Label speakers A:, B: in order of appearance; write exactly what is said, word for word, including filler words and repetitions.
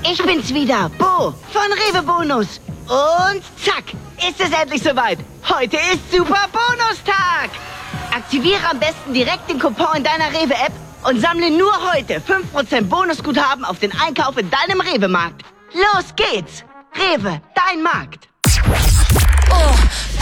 A: Ich bin's wieder, Bo von Rewe Bonus. Und zack, ist es endlich soweit. Heute ist Super Bonustag. Aktiviere am besten direkt den Coupon in deiner Rewe-App und sammle nur heute fünf Prozent Bonusguthaben auf den Einkauf in deinem Rewe-Markt. Los geht's. Rewe, dein Markt.
B: Oh,